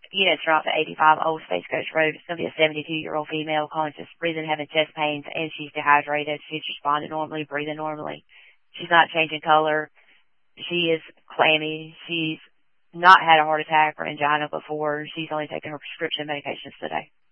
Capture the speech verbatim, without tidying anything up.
units are off at eighty-five Old Stagecoach Road. It's going to be a seventy-two-year-old female, conscious, breathing, having chest pains, and she's dehydrated. She's responding normally, breathing normally. She's not changing color. She is clammy. She's not had a heart attack or angina before. She's only taken her prescription medications today.